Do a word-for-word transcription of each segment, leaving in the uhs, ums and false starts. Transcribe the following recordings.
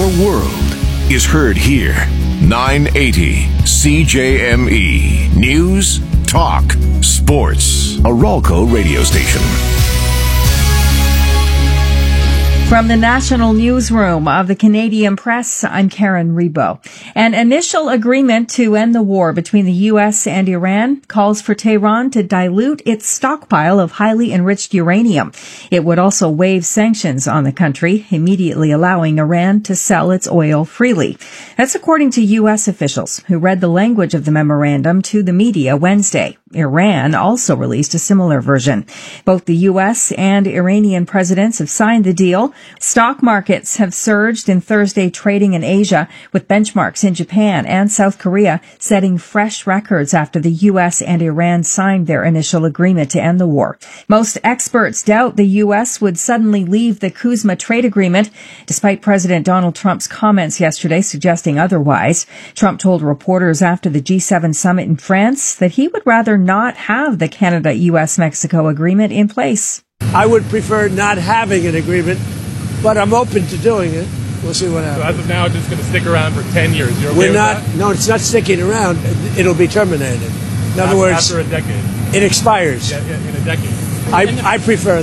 world is heard here. nine eighty C J M E. News, talk, sports. A Ralco radio station. From the National Newsroom of the Canadian Press, I'm Karen Rebo. An initial agreement to end the war between the U S and Iran calls for Tehran to dilute its stockpile of highly enriched uranium. It would also waive sanctions on the country, immediately allowing Iran to sell its oil freely. That's according to U S officials who read the language of the memorandum to the media Wednesday. Iran also released a similar version. Both the U S and Iranian presidents have signed the deal. Stock markets have surged in Thursday trading in Asia, with benchmarks in Japan and South Korea setting fresh records after the U S and Iran signed their initial agreement to end the war. Most experts doubt the U S would suddenly leave the Kuzma trade agreement, despite President Donald Trump's comments yesterday suggesting otherwise. Trump told reporters after the G seven summit in France that he would rather not have the Canada-U S Mexico agreement in place. I would prefer not having an agreement, but I'm open to doing it. We'll see what happens. So as of now, it's just going to stick around for ten years. You're okay We're with not. That? No, it's not sticking around. It'll be terminated. In after, other words, after a decade, it expires. Yeah, yeah, in a decade. I I prefer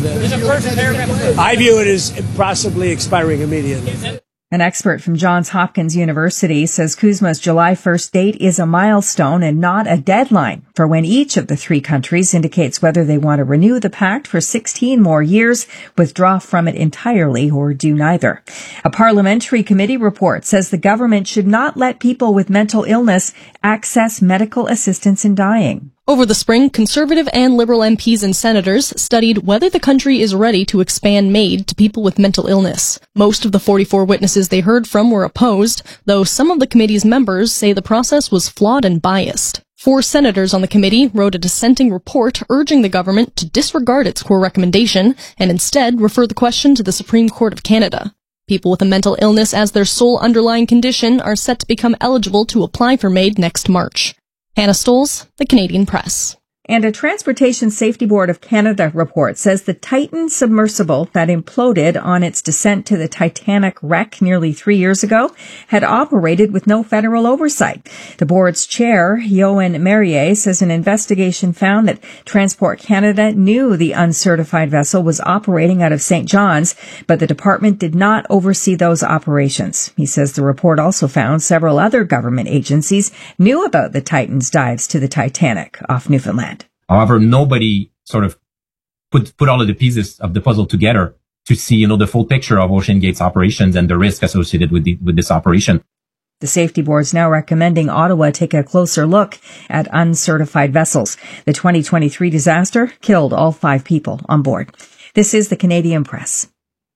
that. I view it as possibly expiring immediately. An expert from Johns Hopkins University says Kuzma's July first date is a milestone and not a deadline for when each of the three countries indicates whether they want to renew the pact for sixteen more years, withdraw from it entirely, or do neither. A parliamentary committee report says the government should not let people with mental illness access medical assistance in dying. Over the spring, Conservative and Liberal M Ps and senators studied whether the country is ready to expand MAID to people with mental illness. Most of the forty-four witnesses they heard from were opposed, though some of the committee's members say the process was flawed and biased. Four senators on the committee wrote a dissenting report urging the government to disregard its core recommendation and instead refer the question to the Supreme Court of Canada. People with a mental illness as their sole underlying condition are set to become eligible to apply for MAID next March. Hannah Stoles, The Canadian Press. And a Transportation Safety Board of Canada report says the Titan submersible that imploded on its descent to the Titanic wreck nearly three years ago had operated with no federal oversight. The board's chair, Yoann Merrier, says an investigation found that Transport Canada knew the uncertified vessel was operating out of Saint John's, but the department did not oversee those operations. He says the report also found several other government agencies knew about the Titan's dives to the Titanic off Newfoundland. However, nobody sort of put put all of the pieces of the puzzle together to see, you know, the full picture of OceanGate's operations and the risk associated with the, with this operation. The safety board's now recommending Ottawa take a closer look at uncertified vessels. The twenty twenty-three disaster killed all five people on board. This is the Canadian Press.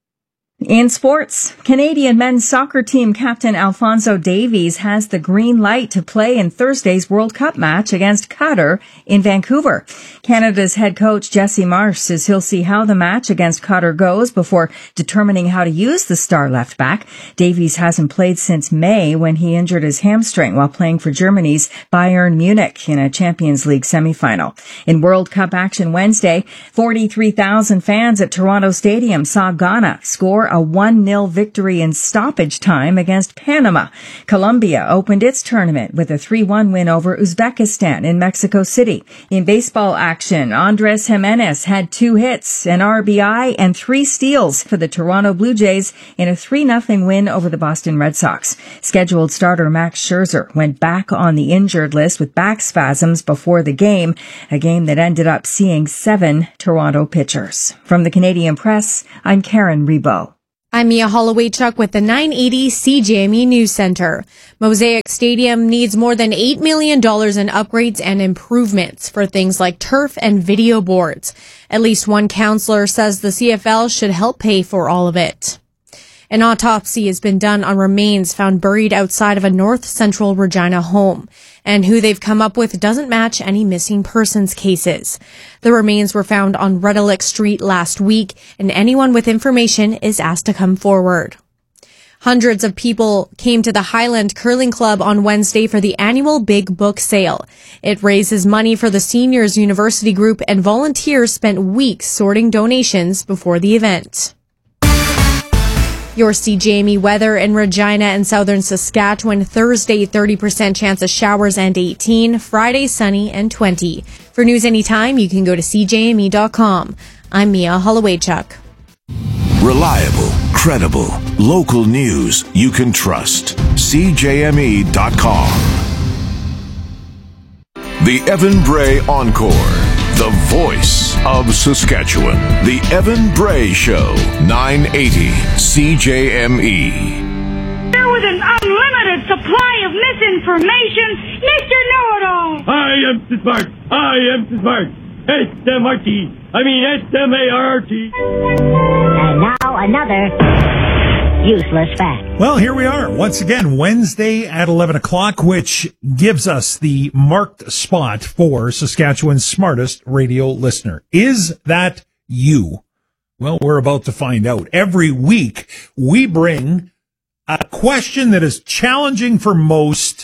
In sports, Canadian men's soccer team captain Alphonso Davies has the green light to play in Thursday's World Cup match against Qatar in Vancouver. Canada's head coach Jesse Marsh says he'll see how the match against Qatar goes before determining how to use the star left back. Davies hasn't played since May when he injured his hamstring while playing for Germany's Bayern Munich in a Champions League semifinal. In World Cup action Wednesday, forty-three thousand fans at Toronto Stadium saw Ghana score a one nil victory in stoppage time against Panama. Colombia opened its tournament with a three one win over Uzbekistan in Mexico City. In baseball action, Andres Jimenez had two hits, an R B I, and three steals for the Toronto Blue Jays in a three nothing win over the Boston Red Sox. Scheduled starter Max Scherzer went back on the injured list with back spasms before the game, a game that ended up seeing seven Toronto pitchers. From the Canadian Press, I'm Karen Rebo. I'm Mia Holloway-Chuck with the nine eighty C J M E News Center. Mosaic Stadium needs more than eight million dollars in upgrades and improvements for things like turf and video boards. At least one counselor says the C F L should help pay for all of it. An autopsy has been done on remains found buried outside of a north central Regina home, and who they've come up with doesn't match any missing persons cases. The remains were found on Redelick Street last week, and anyone with information is asked to come forward. Hundreds of people came to the Highland Curling Club on Wednesday for the annual Big Book Sale. It raises money for the Seniors University Group, and volunteers spent weeks sorting donations before the event. Your C J M E weather in Regina and southern Saskatchewan. Thursday, thirty percent chance of showers and eighteen. Friday, sunny and twenty. For news anytime, you can go to c j m e dot com. I'm Mia Hollowaychuk. Reliable, credible, local news you can trust. c j m e dot com. The Evan Bray Encore. The voice of Saskatchewan. The Evan Bray Show. nine eighty C J M E. There was an unlimited supply of misinformation, Mister Know-It-All. I am smart. I am smart. S M R T. I mean S M A R R T. And now another useless fact. Well, here we are once again, Wednesday at eleven o'clock, which gives us the marked spot for Saskatchewan's smartest radio listener. Is that you? Well, we're about to find out. Every week, we bring a question that is challenging for most,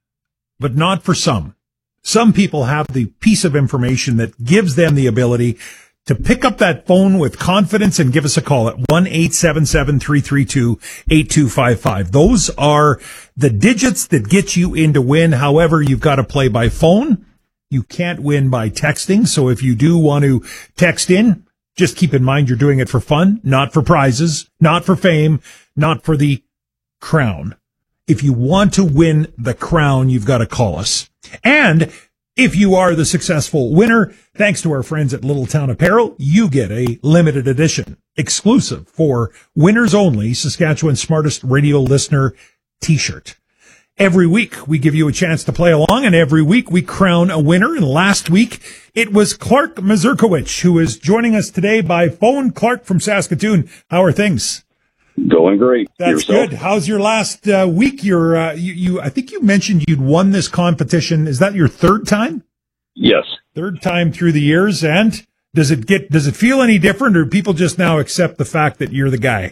but not for some. Some people have the piece of information that gives them the ability to pick up that phone with confidence and give us a call at one eight seven seven, three three two, eight two five five. Those are the digits that get you in to win. However, you've got to play by phone. You can't win by texting. So if you do want to text in, just keep in mind you're doing it for fun, not for prizes, not for fame, not for the crown. If you want to win the crown, you've got to call us. And if you are the successful winner, thanks to our friends at Little Town Apparel, you get a limited edition, exclusive for winners only, Saskatchewan's smartest radio listener t-shirt. Every week we give you a chance to play along, and every week we crown a winner. And last week it was Clark Mazurkowicz, who is joining us today by phone. Clark from Saskatoon, how are things? Going great. That's Yourself? good. How's your last uh, week? You're, uh, you, you, I think you mentioned you'd won this competition. Is that your third time? Yes. Third time through the years. And does it get, does it feel any different, or do people just now accept the fact that you're the guy?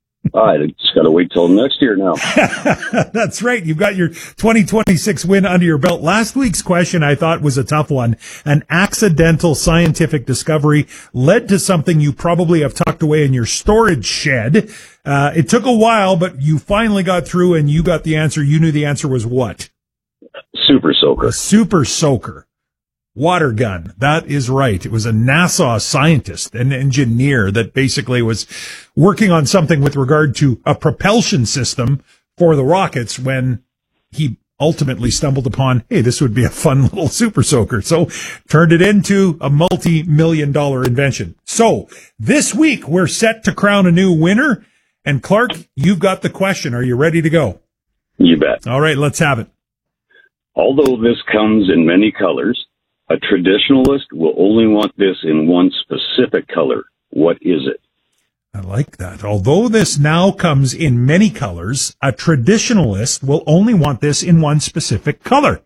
I just got to wait till next year now. That's right. You've got your twenty twenty-six win under your belt. Last week's question I thought was a tough one. An accidental scientific discovery led to something you probably have tucked away in your storage shed. Uh, it took a while, but you finally got through and you got the answer. You knew the answer was what? Super soaker. A super soaker. Water gun. That is right. It was a NASA scientist, an engineer that basically was working on something with regard to a propulsion system for the rockets when he ultimately stumbled upon, hey, this would be a fun little super soaker. So turned it into a multi-million dollar invention. So this week we're set to crown a new winner. And Clark, you've got the question. Are you ready to go? You bet. All right, let's have it. Although this comes in many colors, a traditionalist will only want this in one specific color. What is it? I like that. Although this now comes in many colors, a traditionalist will only want this in one specific color.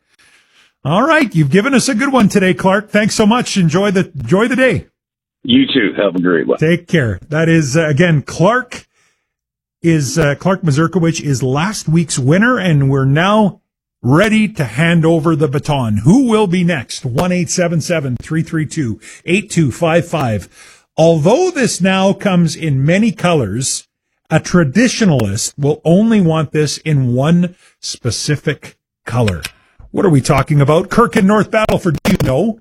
All right. You've given us a good one today, Clark. Thanks so much. Enjoy the, enjoy the day. You too. Have a great one. Take care. That is, uh, again, Clark is, uh, Clark Mazurkowicz is last week's winner, and we're now ready to hand over the baton. Who will be next? one eight seven seven, three three two, eight two five five. Although this now comes in many colors, a traditionalist will only want this in one specific color. What are we talking about? Kirk in North Battleford, do you know?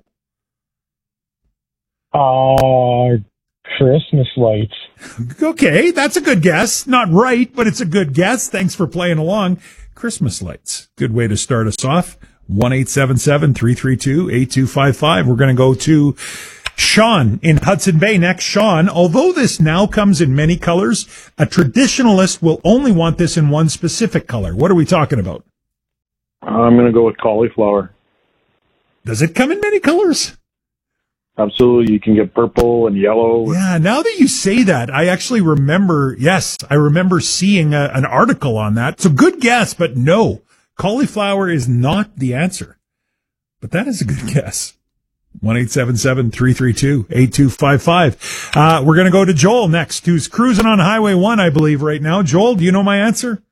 Uh, Christmas lights. Okay, that's a good guess. Not right, but it's a good guess. Thanks for playing along. Christmas lights. Good way to start us off. one eight seven seven, three three two, eight two five five. We're going to go to Sean in Hudson Bay next. Sean, although this now comes in many colors, a traditionalist will only want this in one specific color. What are we talking about? I'm going to go with cauliflower. Does it come in many colors? Absolutely. You can get purple and yellow. Yeah, now that you say that, I actually remember, yes, I remember seeing a, an article on that. So good guess, but no, cauliflower is not the answer. But that is a good guess. one eight seven seven, three three two, eight two five five. Uh, we're going to go to Joel next, who's cruising on Highway one, I believe, right now. Joel, do you know my answer?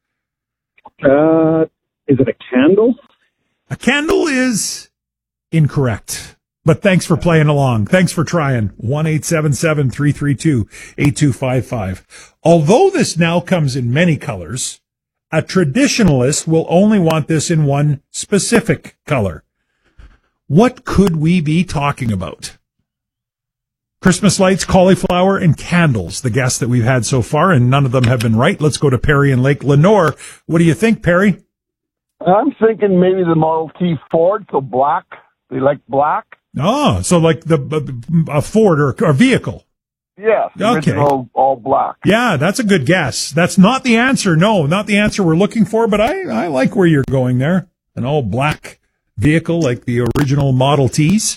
Uh, is it a candle? A candle is incorrect. But thanks for playing along. Thanks for trying. one eight seven seven, three three two, eight two five five. Although this now comes in many colors, a traditionalist will only want this in one specific color. What could we be talking about? Christmas lights, cauliflower, and candles, the guests that we've had so far, and none of them have been right. Let's go to Perry and Lake Lenore. What do you think, Perry? I'm thinking maybe the Model T Ford, so black. They like black. Oh, so like the a Ford or a vehicle. Yeah, okay. Original, all black. Yeah, that's a good guess. That's not the answer. No, not the answer we're looking for, but I, I like where you're going there. An all black vehicle like the original Model Ts.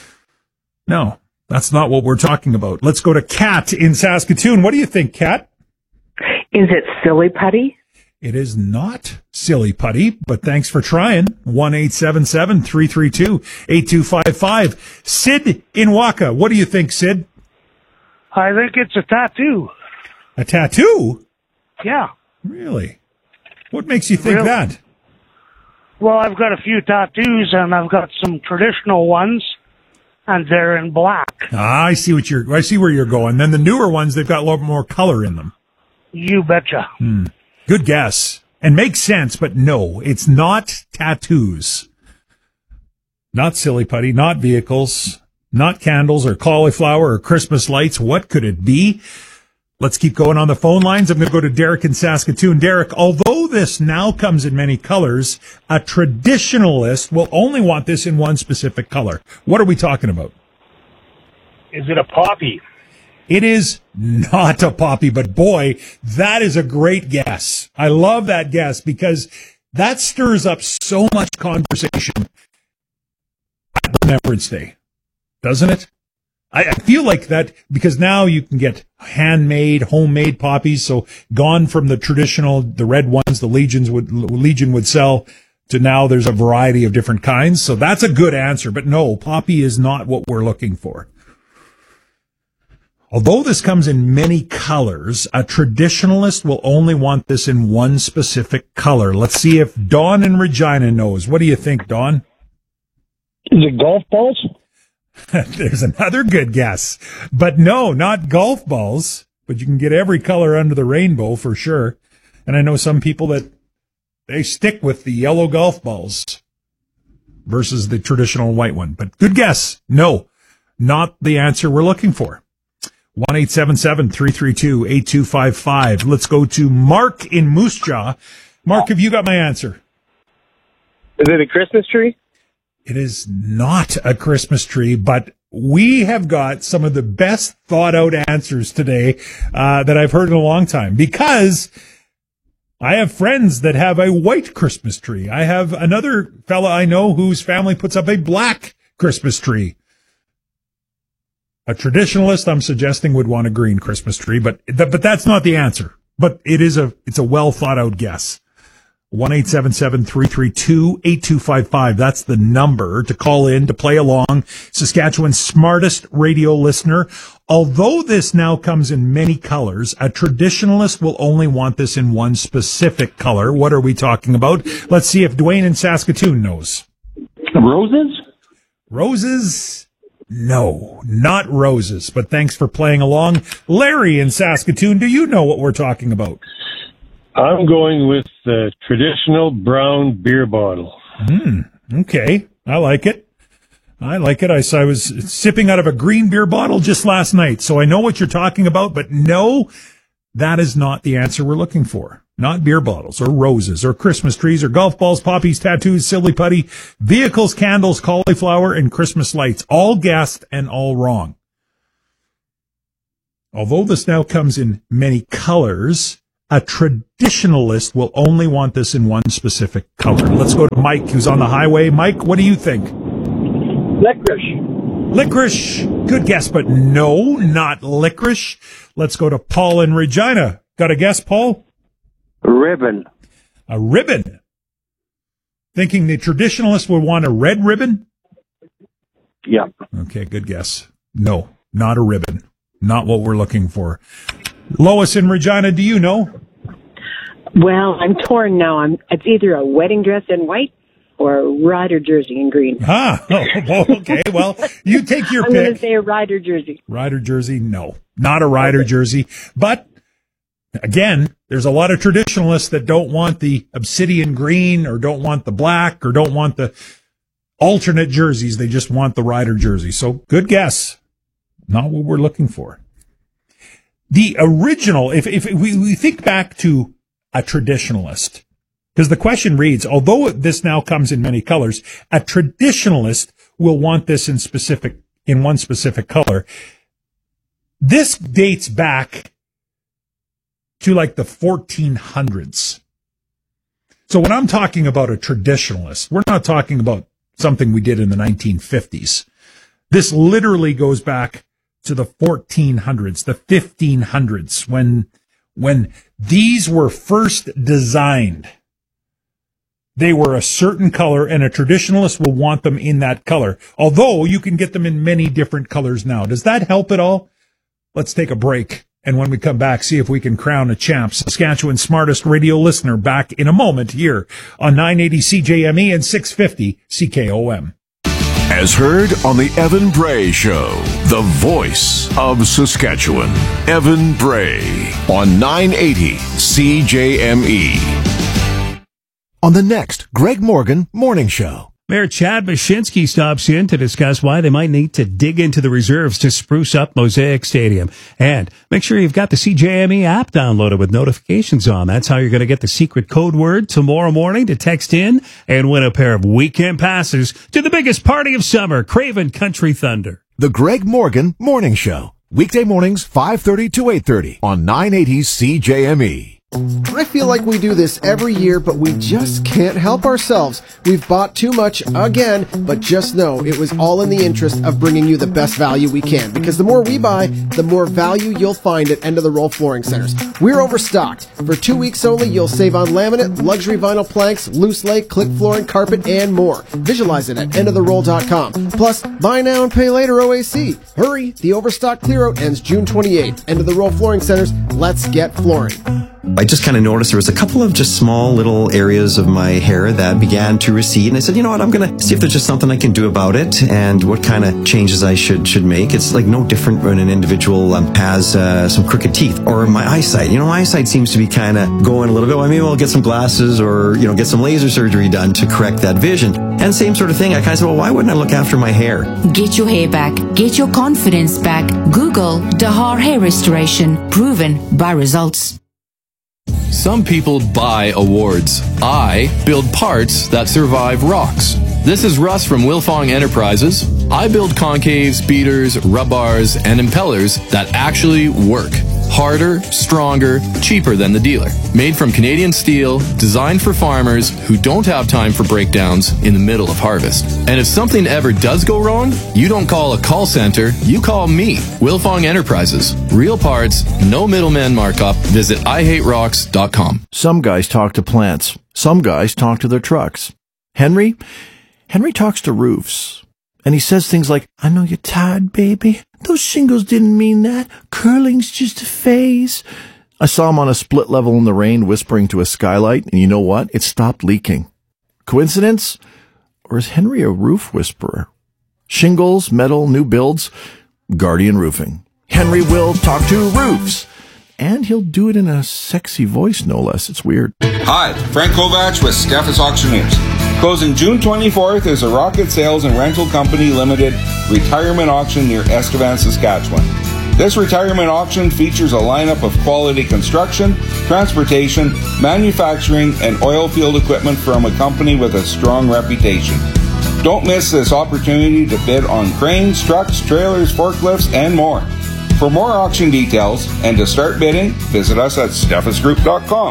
No, that's not what we're talking about. Let's go to Kat in Saskatoon. What do you think, Kat? Is it silly putty? It is not silly putty, but thanks for trying. one eight seven seven, three three two, eight two five five. Sid in Waka. What do you think, Sid? I think it's a tattoo. A tattoo? Yeah. Really? What makes you think really? that? Well, I've got a few tattoos, and I've got some traditional ones, and they're in black. Ah, I see what you're. I see where you're going. Then the newer ones, they've got a lot more color in them. You betcha. Hmm. Good guess. And makes sense, but no, it's not tattoos. Not silly putty, not vehicles, not candles or cauliflower or Christmas lights. What could it be? Let's keep going on the phone lines. I'm going to go to Derek in Saskatoon. Derek, although this now comes in many colors, a traditionalist will only want this in one specific color. What are we talking about? Is it a poppy? It is not a poppy, but boy, that is a great guess. I love that guess because that stirs up so much conversation at Remembrance Day, doesn't it? I, I feel like that because now you can get handmade, homemade poppies. So gone from the traditional, the red ones, the Legions would, Legion would sell to now there's a variety of different kinds. So that's a good answer, but no, poppy is not what we're looking for. Although this comes in many colors, a traditionalist will only want this in one specific color. Let's see if Dawn in Regina knows. What do you think, Dawn? Is it golf balls? There's another good guess. But no, not golf balls. But you can get every color under the rainbow for sure. And I know some people that they stick with the yellow golf balls versus the traditional white one. But good guess. No, not the answer we're looking for. one eight seven seven, three three two, eight two five five. Let's go to Mark in Moose Jaw. Mark, have you got my answer? Is it a Christmas tree? It is not a Christmas tree, but we have got some of the best thought out answers today uh, that I've heard in a long time because I have friends that have a white Christmas tree. I have another fella I know whose family puts up a black Christmas tree. A traditionalist, I'm suggesting, would want a green Christmas tree, but th- but that's not the answer. But it is a it's a well thought out guess. one eight seven seven, three three two, eight two five five. That's the number to call in to play along. Saskatchewan's smartest radio listener. Although this now comes in many colors, a traditionalist will only want this in one specific color. What are we talking about? Let's see if Dwayne in Saskatoon knows. Roses? Roses? No, not roses, but thanks for playing along. Larry in Saskatoon, do you know what we're talking about? I'm going with the traditional brown beer bottle. Hmm, okay, I like it. I like it. I, I was sipping out of a green beer bottle just last night, so I know what you're talking about, but no, that is not the answer we're looking for. Not beer bottles or roses or Christmas trees or golf balls, poppies, tattoos, silly putty, vehicles, candles, cauliflower, and Christmas lights. All guessed and all wrong. Although this now comes in many colors, a traditionalist will only want this in one specific color. Let's go to Mike, who's on the highway. Mike, what do you think? Licorice. Licorice. Good guess, but no, not licorice. Let's go to Paul in Regina. Got a guess, Paul? Ribbon. A ribbon. Thinking the traditionalist would want a red ribbon? Yep. Okay, good guess. No, not a ribbon. Not what we're looking for. Lois in Regina, do you know? Well, I'm torn now. I'm, it's either a wedding dress in white or a rider jersey in green. Ah, oh, okay. Well, you take your I'm pick. I'm going to say a rider jersey. Rider jersey? No, not a rider okay. jersey. But again, there's a lot of traditionalists that don't want the obsidian green or don't want the black or don't want the alternate jerseys. They just want the rider jersey. So good guess. Not what we're looking for. The original, if, if we, we think back to a traditionalist, because the question reads, although this now comes in many colors, a traditionalist will want this in specific, in one specific color. This dates back to like the fourteen hundreds. So when I'm talking about a traditionalist, we're not talking about something we did in the nineteen fifties. This literally goes back to the fourteen hundreds, the fifteen hundreds, when, when these were first designed. They were a certain color, and a traditionalist will want them in that color, although you can get them in many different colors now. Does that help at all? Let's take a break, and when we come back, see if we can crown a champ. Saskatchewan's smartest radio listener back in a moment here on nine eighty C J M E and six fifty C K O M. As heard on the Evan Bray Show, the voice of Saskatchewan. Evan Bray on nine eighty C J M E. On the next Greg Morgan Morning Show. Mayor Chad Baczynski stops in to discuss why they might need to dig into the reserves to spruce up Mosaic Stadium. And make sure you've got the C J M E app downloaded with notifications on. That's how you're going to get the secret code word tomorrow morning to text in and win a pair of weekend passes to the biggest party of summer, Craven Country Thunder. The Greg Morgan Morning Show. Weekday mornings, five thirty to eight thirty on nine eighty C J M E. I feel like we do this every year, but we just can't help ourselves. We've bought too much again, but just know it was all in the interest of bringing you the best value we can, because the more we buy, the more value you'll find at End of the Roll Flooring Centers. We're overstocked. For two weeks only, you'll save on laminate, luxury vinyl planks, loose lay, click flooring, carpet, and more. Visualize it at end of the roll dot com. Plus, buy now and pay later O A C. Hurry, the overstock clear-out ends June twenty-eighth. End of the Roll Flooring Centers, let's get flooring. I just kind of noticed there was a couple of just small little areas of my hair that began to recede, and I said, you know what, I'm going to see if there's just something I can do about it and what kind of changes I should should make. It's like no different when an individual um, has uh, some crooked teeth or my eyesight. You know, my eyesight seems to be kind of going a little bit. Well, maybe I'll get some glasses or, you know, get some laser surgery done to correct that vision. And same sort of thing. I kind of said, well, why wouldn't I look after my hair? Get your hair back. Get your confidence back. Google Dahar Hair Restoration. Proven by results. Some people buy awards. I build parts that survive rocks. This is Russ from Wilfong Enterprises. I build concaves, beaters, rub bars, and impellers that actually work. Harder, stronger, cheaper than the dealer. Made from Canadian steel, designed for farmers who don't have time for breakdowns in the middle of harvest. And if something ever does go wrong, you don't call a call center, you call me, Wilfong Enterprises. Real parts, no middleman markup. Visit I hate rocks dot com. Some guys talk to plants. Some guys talk to their trucks. Henry? Henry talks to roofs. And he says things like, I know you're tired, baby. Those shingles didn't mean that. Curling's just a phase. I saw him on a split level in the rain whispering to a skylight, and you know what? It stopped leaking. Coincidence? Or is Henry a roof whisperer? Shingles, metal, new builds, Guardian Roofing. Henry will talk to roofs. And he'll do it in a sexy voice, no less. It's weird. Hi, Frank Kovacs with Steffes Auctioneers. Closing June twenty-fourth is a Rocket Sales and Rental Company Limited retirement auction near Estevan, Saskatchewan. This retirement auction features a lineup of quality construction, transportation, manufacturing, and oil field equipment from a company with a strong reputation. Don't miss this opportunity to bid on cranes, trucks, trailers, forklifts, and more. For more auction details and to start bidding, visit us at steffes group dot com.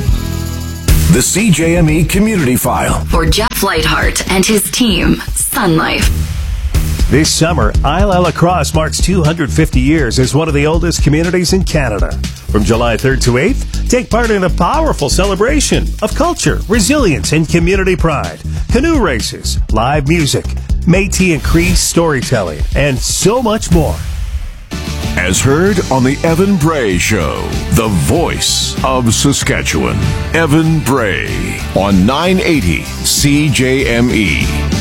The C J M E Community File. For Jeff Lightheart and his team, Sun Life. This summer, Isle Lacrosse marks two hundred fifty years as one of the oldest communities in Canada. From July third to eighth, take part in a powerful celebration of culture, resilience, and community pride. Canoe races, live music, Métis and Cree storytelling, and so much more. as heard on the Evan Bray Show, the voice of Saskatchewan. Evan Bray on nine eighty C J M E.